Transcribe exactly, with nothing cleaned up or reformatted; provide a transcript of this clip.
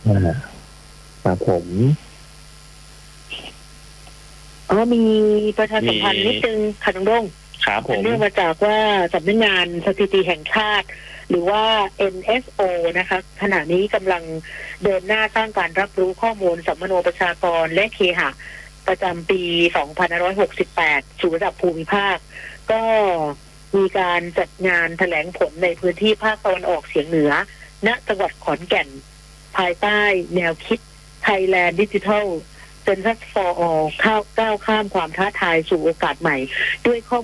อ่าครับผมอ๋อมีประชาสัมพันธ์นิดนึงค่ะน้องดงครับผมเนื่องมาจากว่าสำนักงานสถิติแห่งชาติหรือว่า เอ็น เอส โอ นะคะขณะนี้กำลังเดินหน้าสร้างการรับรู้ข้อมูลสัมมโนประชากรและเคหะประจำปี สองพันห้าร้อยหกสิบแปด สู่ระดับภูมิภาคก็มีการจัดงานแถลงผลในพื้นที่ภาคตะวันออกเฉียงเหนือณจังหวัดขอนแก่นภายใต้แนวคิด Thailand Digital Census for All ก้าวข้ามความท้าทายสู่โอกาสใหม่ด้วยข้อ